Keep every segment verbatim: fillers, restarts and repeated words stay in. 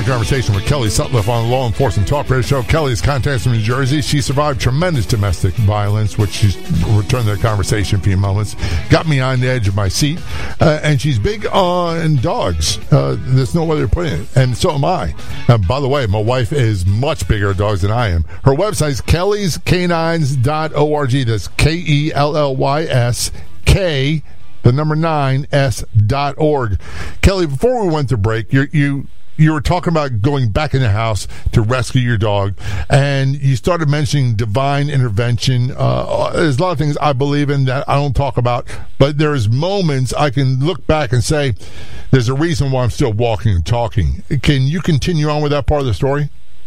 a conversation with Kelly Sutcliffe on the Law Enforcement Talk Radio Show. Kelly is contacted from New Jersey. She survived tremendous domestic violence, which she's returned to the conversation in a few moments. Got me on the edge of my seat. Uh, and she's big on dogs. Uh, there's no other way to put it. And so am I. Uh, by the way, my wife is much bigger at dogs than I am. Her website is kellys canines dot org. That's K E L L Y S K the number nine, S dot org. Kelly, before we went to break, you you you were talking about going back in the house to rescue your dog, and you started mentioning divine intervention. Uh, there's a lot of things I believe in that I don't talk about, but there's moments I can look back and say, there's a reason why I'm still walking and talking. Can you continue on with that part of the story?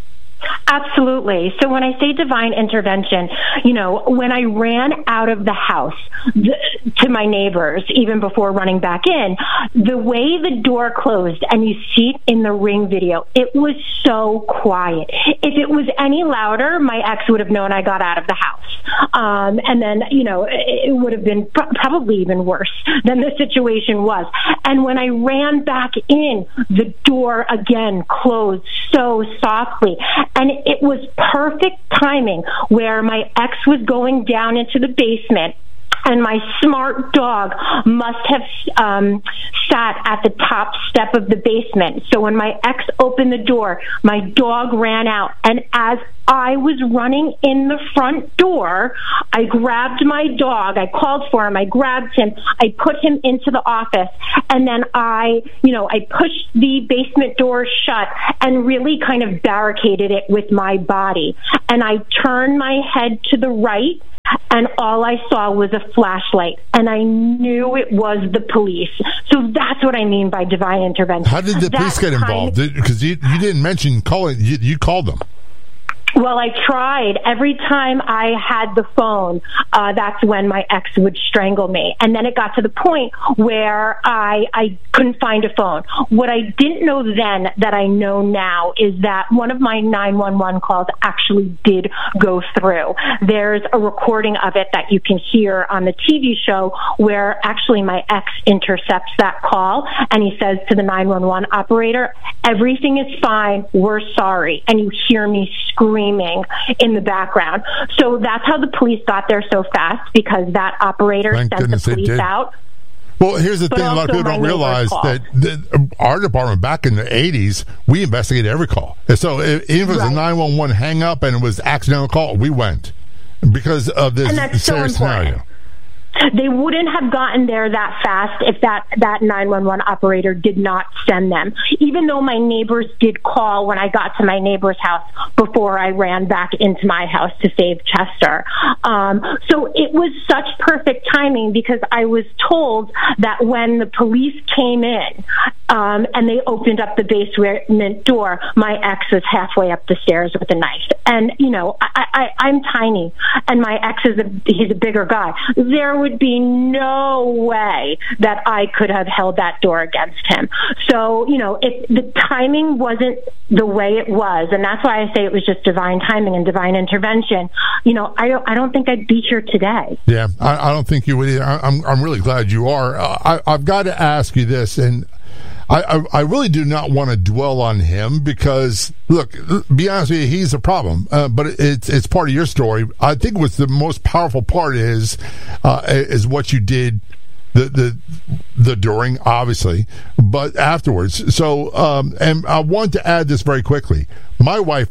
Absolutely. So when I say divine intervention, you know, when I ran out of the house the, to my neighbors, even before running back in, the way the door closed, and you see it in the Ring video, it was so quiet. If it was any louder, my ex would have known I got out of the house. Um, and then, you know, it would have been pr- probably even worse than the situation was. And when I ran back in, the door again closed so softly. And it was perfect timing where my ex was going down into the basement, and my smart dog must have um, sat at the top step of the basement. So when my ex opened the door, my dog ran out. And as I was running in the front door, I grabbed my dog. I called for him. I grabbed him. I put him into the office. And then I, you know, I pushed the basement door shut and really kind of barricaded it with my body. And I turned my head to the right, and all I saw was a flashlight, and I knew it was the police. So that's what I mean by divine intervention. How did the that police get involved? Because you, you didn't mention calling. You, you called them. Well, I tried. Every time I had the phone, uh, that's when my ex would strangle me. And then it got to the point where I, I couldn't find a phone. What I didn't know then that I know now is that one of my nine one one calls actually did go through. There's a recording of it that you can hear on the T V show where actually my ex intercepts that call, and he says to the nine one one operator, "Everything is fine. We're sorry." And you hear me scream in the background. So that's how the police got there so fast, because that operator Thank sent goodness the police out. Well, here's the But thing. A lot of people don't realize that the, our department back in the eighties, we investigated every call. So if, even if it was right. a nine one one hang up and it was accidental call, we went because of this and that's serious so important. scenario. They wouldn't have gotten there that fast if that, that nine one one operator did not send them, even though my neighbors did call when I got to my neighbor's house before I ran back into my house to save Chester. Um, so it was such perfect timing, because I was told that when the police came in um, and they opened up the basement door, my ex was halfway up the stairs with a knife. And, you know, I, I, I'm tiny, and my ex is a, he's a bigger guy. There would be no way that I could have held that door against him. So, you know, if the timing wasn't the way it was, and that's why I say it was just divine timing and divine intervention, you know, I don't, I don't think I'd be here today. Yeah, I, I don't think you would either. I, I'm, I'm really glad you are. Uh, I, I've got to ask you this, and I, I, I really do not want to dwell on him because, look, be honest with you, he's a problem. Uh, but it's it's part of your story. I think what's the most powerful part is uh, is what you did, the the the during, obviously, but afterwards. So, um, and I want to add this very quickly. My wife